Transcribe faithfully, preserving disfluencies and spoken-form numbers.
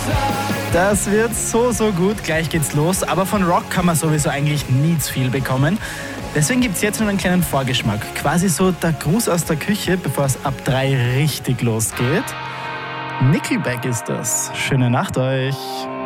Das wird so, so gut. Gleich geht's los. Aber von Rock kann man sowieso eigentlich nie zu viel bekommen. Deswegen gibt's jetzt noch einen kleinen Vorgeschmack. Quasi so der Gruß aus der Küche, bevor es ab drei richtig losgeht. Nickelback ist das. Schöne Nacht euch.